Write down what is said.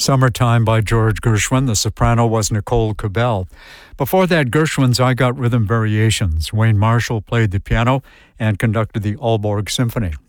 Summertime by George Gershwin. The soprano was Nicole Cabell. Before that, Gershwin's I Got Rhythm Variations. Wayne Marshall played the piano and conducted the Aalborg Symphony.